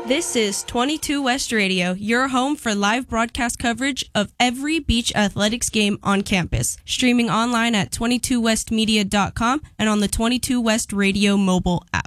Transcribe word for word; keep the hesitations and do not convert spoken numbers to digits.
This is twenty-two West Radio, your home for live broadcast coverage of every beach athletics game on campus. Streaming online at twenty-two west media dot com and on the twenty-two West Radio mobile app.